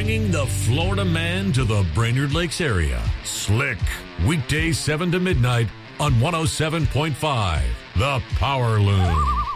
bringing the Florida man to the Brainerd Lakes area. Slick, weekdays 7 to midnight on 107.5, The Power Loom.